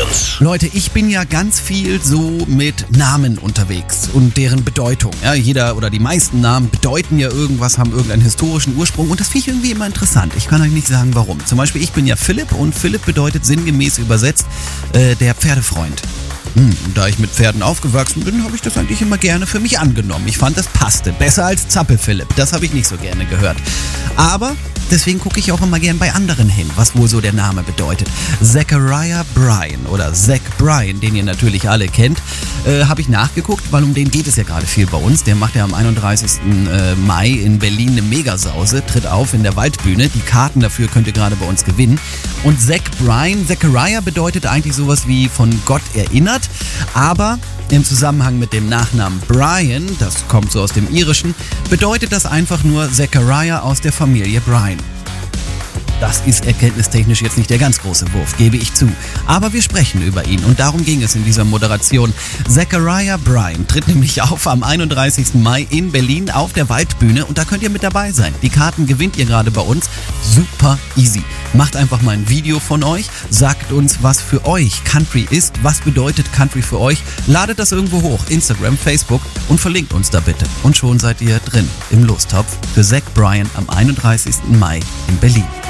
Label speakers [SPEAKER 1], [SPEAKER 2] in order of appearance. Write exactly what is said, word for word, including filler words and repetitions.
[SPEAKER 1] News.
[SPEAKER 2] Leute, ich bin ja ganz viel so mit Namen unterwegs und deren Bedeutung. Ja, jeder oder die meisten Namen bedeuten ja irgendwas, haben irgendeinen historischen Ursprung und das finde ich irgendwie immer interessant. Ich kann euch nicht sagen, warum. Zum Beispiel, ich bin ja Philipp und Philipp bedeutet sinngemäß übersetzt äh, der Pferdefreund. Hm, da ich mit Pferden aufgewachsen bin, habe ich das eigentlich immer gerne für mich angenommen. Ich fand, das passte. Besser als Zappel-Philipp. Das habe ich nicht so gerne gehört. Aber deswegen gucke ich auch immer gern bei anderen hin, was wohl so der Name bedeutet. Zachariah Bryan oder Zach Bryan, den ihr natürlich alle kennt, äh, habe ich nachgeguckt, weil um den geht es ja gerade viel bei uns. Der macht ja am einunddreißigsten Mai in Berlin eine Megasause, tritt auf in der Waldbühne. Die Karten dafür könnt ihr gerade bei uns gewinnen. Und Zach Bryan, Zachariah bedeutet eigentlich sowas wie von Gott erinnert, aber im Zusammenhang mit dem Nachnamen Bryan, das kommt so aus dem Irischen, bedeutet das einfach nur Zachariah aus der Familie Bryan. Das ist erkenntnistechnisch jetzt nicht der ganz große Wurf, gebe ich zu. Aber wir sprechen über ihn und darum ging es in dieser Moderation. Zachariah Bryan tritt nämlich auf am einunddreißigsten Mai in Berlin auf der Waldbühne und da könnt ihr mit dabei sein. Die Karten gewinnt ihr gerade bei uns. Super easy. Macht einfach mal ein Video von euch, sagt uns, was für euch Country ist, was bedeutet Country für euch. Ladet das irgendwo hoch, Instagram, Facebook und verlinkt uns da bitte. Und schon seid ihr drin im Lostopf für Zach Bryan am einunddreißigsten Mai in Berlin.